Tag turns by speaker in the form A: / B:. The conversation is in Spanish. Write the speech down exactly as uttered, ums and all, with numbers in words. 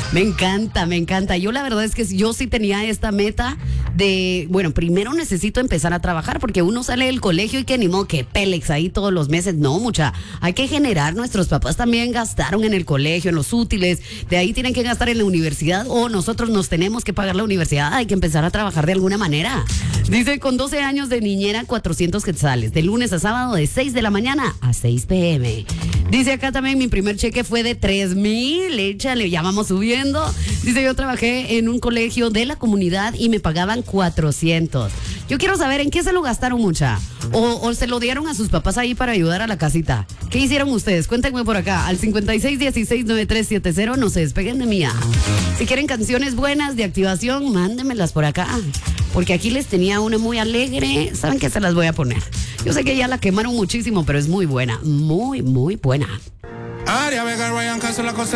A: Me encanta, me encanta. Yo la verdad es que yo sí tenía esta meta de, bueno, primero necesito empezar a trabajar porque uno sale del colegio y que ni modo que Pélex ahí todos los meses. No, mucha, hay que generar. Nuestros papás también gastaron en el colegio, en los útiles, de ahí tienen que gastar en la universidad o nosotros nos tenemos que pagar la universidad. Hay que empezar a trabajar de alguna manera. Dice, con doce años de niñera, cuatrocientos quetzales, de lunes a sábado de seis de la mañana a seis pm. Dice acá también, mi primer cheque fue de tres mil, échale, ya vamos subiendo. Dice, yo trabajé en un colegio de la comunidad y me pagaban cuatrocientos. Yo quiero saber en qué se lo gastaron, mucha. O, o se lo dieron a sus papás ahí para ayudar a la casita. ¿Qué hicieron ustedes? Cuéntenme por acá, al cincuenta y seis dieciséis noventa y tres setenta. No se despeguen de mía. Si quieren canciones buenas de activación, mándenmelas por acá. Porque aquí les tenía una muy alegre. ¿Saben qué? Se las voy a poner. Yo sé que ya la quemaron muchísimo, pero es muy buena. Muy, muy buena.
B: Aria Vega, Ryan Castro, la cosa.